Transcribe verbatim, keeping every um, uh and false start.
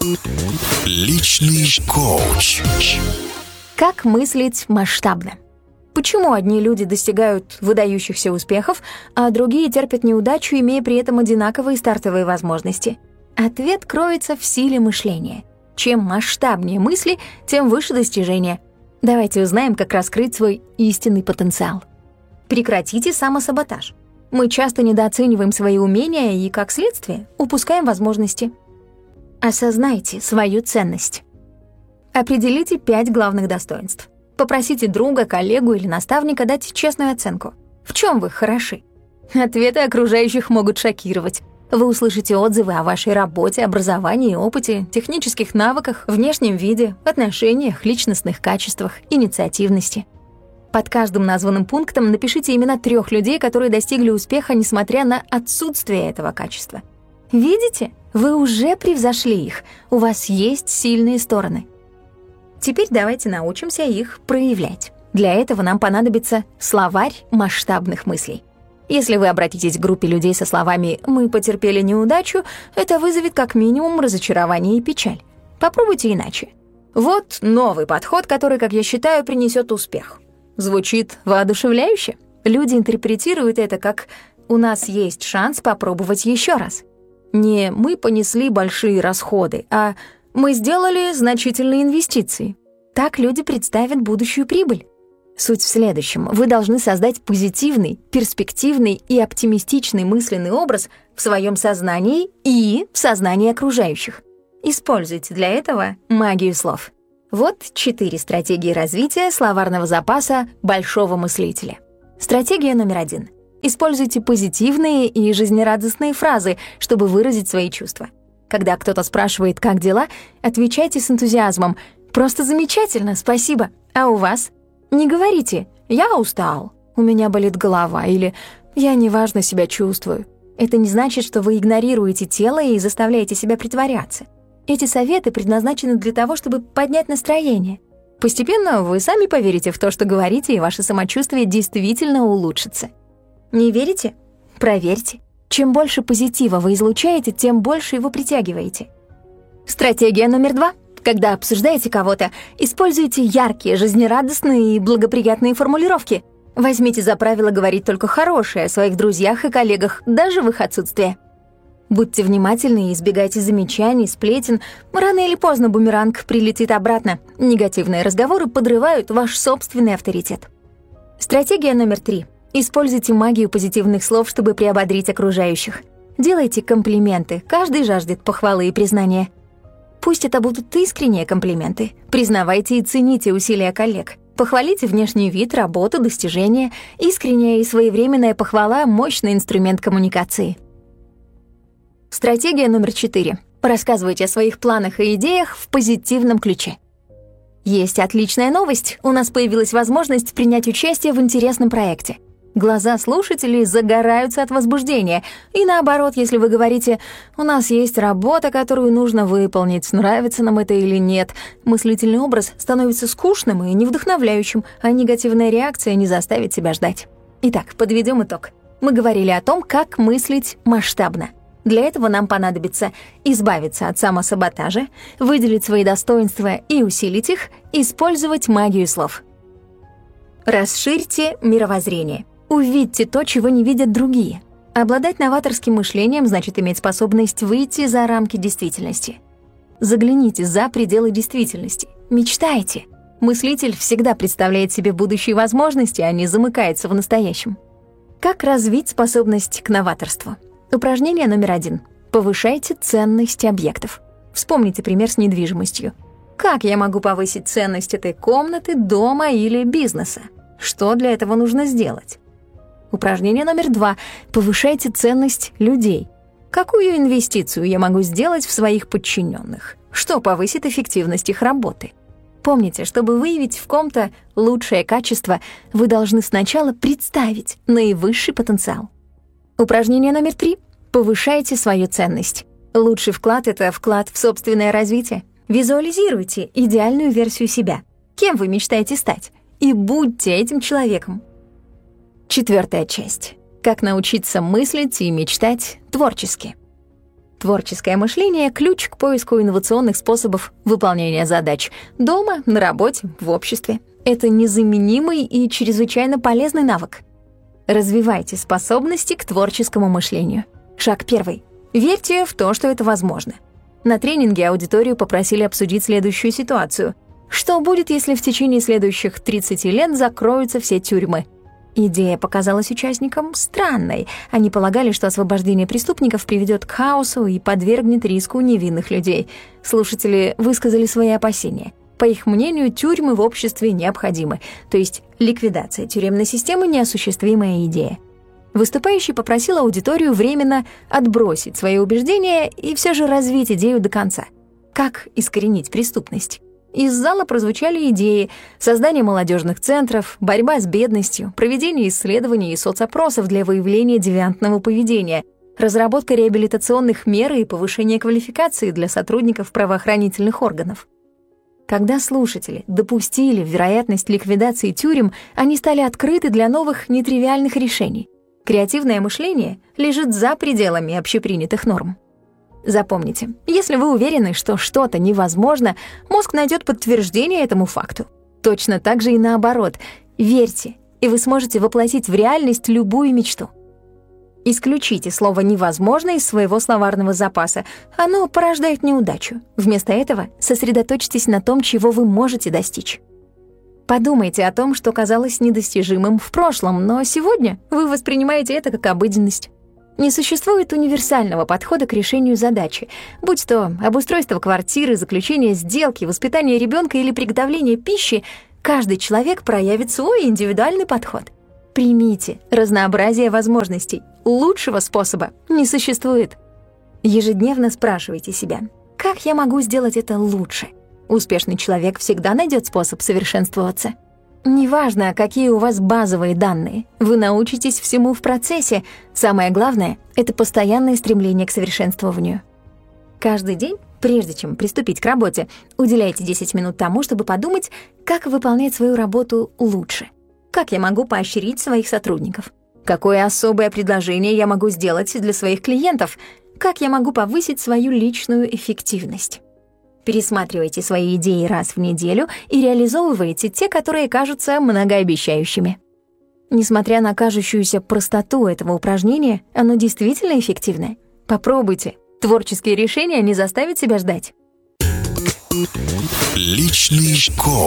Личный коуч. Как мыслить масштабно? Почему одни люди достигают выдающихся успехов, а другие терпят неудачу, имея при этом одинаковые стартовые возможности? Ответ кроется в силе мышления. Чем масштабнее мысли, тем выше достижения. Давайте узнаем, как раскрыть свой истинный потенциал. Прекратите самосаботаж. Мы часто недооцениваем свои умения и, как следствие, упускаем возможности. Осознайте свою ценность. Определите пять главных достоинств. Попросите друга, коллегу или наставника дать честную оценку. В чем вы хороши? Ответы окружающих могут шокировать. Вы услышите отзывы о вашей работе, образовании, опыте, технических навыках, внешнем виде, отношениях, личностных качествах, инициативности. Под каждым названным пунктом напишите имена трех людей, которые достигли успеха, несмотря на отсутствие этого качества. Видите? Вы уже превзошли их. У вас есть сильные стороны. Теперь давайте научимся их проявлять. Для этого нам понадобится словарь масштабных мыслей. Если вы обратитесь к группе людей со словами «мы потерпели неудачу», это вызовет как минимум разочарование и печаль. Попробуйте иначе. Вот новый подход, который, как я считаю, принесет успех. Звучит воодушевляюще. Люди интерпретируют это как «у нас есть шанс попробовать еще раз». Не «мы понесли большие расходы», а «мы сделали значительные инвестиции». Так люди представят будущую прибыль. Суть в следующем. Вы должны создать позитивный, перспективный и оптимистичный мысленный образ в своем сознании и в сознании окружающих. Используйте для этого магию слов. Вот четыре стратегии развития словарного запаса большого мыслителя. Стратегия номер один. Используйте позитивные и жизнерадостные фразы, чтобы выразить свои чувства. Когда кто-то спрашивает «как дела?», отвечайте с энтузиазмом «просто замечательно, спасибо, а у вас?». Не говорите «я устал», «у меня болит голова» или «я неважно себя чувствую». Это не значит, что вы игнорируете тело и заставляете себя притворяться. Эти советы предназначены для того, чтобы поднять настроение. Постепенно вы сами поверите в то, что говорите, и ваше самочувствие действительно улучшится. Не верите? Проверьте. Чем больше позитива вы излучаете, тем больше его притягиваете. Стратегия номер два. Когда обсуждаете кого-то, используйте яркие, жизнерадостные и благоприятные формулировки. Возьмите за правило говорить только хорошее о своих друзьях и коллегах, даже в их отсутствие. Будьте внимательны и избегайте замечаний, сплетен. Рано или поздно бумеранг прилетит обратно. Негативные разговоры подрывают ваш собственный авторитет. Стратегия номер три. Используйте магию позитивных слов, чтобы приободрить окружающих. Делайте комплименты, каждый жаждет похвалы и признания. Пусть это будут искренние комплименты. Признавайте и цените усилия коллег. Похвалите внешний вид, работу, достижения. Искренняя и своевременная похвала — мощный инструмент коммуникации. Стратегия номер четыре. Рассказывайте о своих планах и идеях в позитивном ключе. Есть отличная новость. У нас появилась возможность принять участие в интересном проекте. Глаза слушателей загораются от возбуждения. И наоборот, если вы говорите «у нас есть работа, которую нужно выполнить, нравится нам это или нет», мыслительный образ становится скучным и невдохновляющим, а негативная реакция не заставит себя ждать. Итак, подведем итог. Мы говорили о том, как мыслить масштабно. Для этого нам понадобится избавиться от самосаботажа, выделить свои достоинства и усилить их, использовать магию слов. Расширьте мировоззрение. Увидьте то, чего не видят другие. Обладать новаторским мышлением значит иметь способность выйти за рамки действительности. Загляните за пределы действительности. Мечтайте. Мыслитель всегда представляет себе будущие возможности, а не замыкается в настоящем. Как развить способность к новаторству? Упражнение номер один. Повышайте ценность объектов. Вспомните пример с недвижимостью. Как я могу повысить ценность этой комнаты, дома или бизнеса? Что для этого нужно сделать? Упражнение номер два. Повышайте ценность людей. Какую инвестицию я могу сделать в своих подчиненных? Что повысит эффективность их работы? Помните, чтобы выявить в ком-то лучшее качество, вы должны сначала представить наивысший потенциал. Упражнение номер три. Повышайте свою ценность. Лучший вклад — это вклад в собственное развитие. Визуализируйте идеальную версию себя. Кем вы мечтаете стать? И будьте этим человеком. Четвертая часть. Как научиться мыслить и мечтать творчески. Творческое мышление — ключ к поиску инновационных способов выполнения задач дома, на работе, в обществе. Это незаменимый и чрезвычайно полезный навык. Развивайте способности к творческому мышлению. Шаг первый. Верьте в то, что это возможно. На тренинге аудиторию попросили обсудить следующую ситуацию. Что будет, если в течение следующих тридцати лет закроются все тюрьмы? Идея показалась участникам странной. Они полагали, что освобождение преступников приведет к хаосу и подвергнет риску невинных людей. Слушатели высказали свои опасения. По их мнению, тюрьмы в обществе необходимы, то есть ликвидация тюремной системы — неосуществимая идея. Выступающий попросил аудиторию временно отбросить свои убеждения и все же развить идею до конца. Как искоренить преступность? Из зала прозвучали идеи: создание молодежных центров, борьба с бедностью, проведение исследований и соцопросов для выявления девиантного поведения, разработка реабилитационных мер и повышение квалификации для сотрудников правоохранительных органов. Когда слушатели допустили вероятность ликвидации тюрем, они стали открыты для новых нетривиальных решений. Креативное мышление лежит за пределами общепринятых норм. Запомните, если вы уверены, что что-то невозможно, мозг найдет подтверждение этому факту. Точно так же и наоборот. Верьте, и вы сможете воплотить в реальность любую мечту. Исключите слово «невозможно» из своего словарного запаса. Оно порождает неудачу. Вместо этого сосредоточьтесь на том, чего вы можете достичь. Подумайте о том, что казалось недостижимым в прошлом, но сегодня вы воспринимаете это как обыденность. Не существует универсального подхода к решению задачи, будь то обустройство квартиры, заключение сделки, воспитание ребенка или приготовление пищи. Каждый человек проявит свой индивидуальный подход. Примите разнообразие возможностей. Лучшего способа не существует. Ежедневно спрашивайте себя: как я могу сделать это лучше? Успешный человек всегда найдет способ совершенствоваться. Неважно, какие у вас базовые данные, вы научитесь всему в процессе. Самое главное — это постоянное стремление к совершенствованию. Каждый день, прежде чем приступить к работе, уделяйте десять минут тому, чтобы подумать, как выполнять свою работу лучше. Как я могу поощрить своих сотрудников? Какое особое предложение я могу сделать для своих клиентов? Как я могу повысить свою личную эффективность? Пересматривайте свои идеи раз в неделю и реализовывайте те, которые кажутся многообещающими. Несмотря на кажущуюся простоту этого упражнения, оно действительно эффективное. Попробуйте. Творческие решения не заставят себя ждать. Личный коуч.